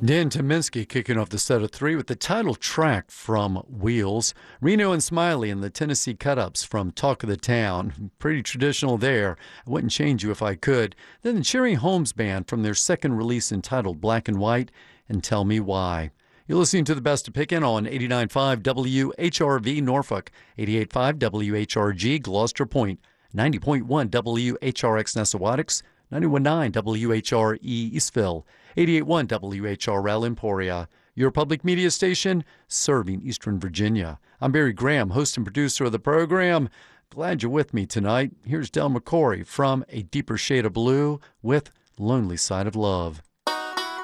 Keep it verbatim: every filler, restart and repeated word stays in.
Dan Tyminski kicking off the set of three with the title track from Wheels. Reno and Smiley and the Tennessee Cut-Ups from Talk of the Town. Pretty traditional there. I wouldn't change you if I could. Then the Cherry Holmes Band from their second release entitled Black and White and Tell Me Why. You're listening to the Best of Pickin' on eighty-nine point five W H R V Norfolk, eighty-eight point five W H R G Gloucester Point, ninety point one W H R X Nessawadox, ninety-one point nine W H R E Eastville, eighty-eight point one W H R L Emporia, your public media station serving Eastern Virginia. I'm Barry Graham, host and producer of the program. Glad you're with me tonight. Here's Del McCoury from A Deeper Shade of Blue with Lonely Side of Love.